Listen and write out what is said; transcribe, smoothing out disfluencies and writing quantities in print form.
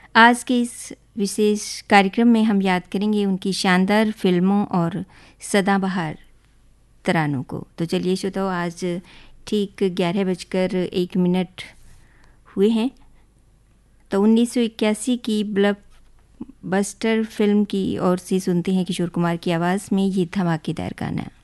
आज के इस विशेष कार्यक्रम में हम याद करेंगे उनकी शानदार फिल्मों और सदाबहार तरानों को। तो चलिए श्रोताओ, आज ठीक 11:01 हुए हैं। तो 1981 की ब्लॉकबस्टर फिल्म की ओर से सुनते हैं किशोर कुमार की आवाज़ में ये धमाकेदार गाना।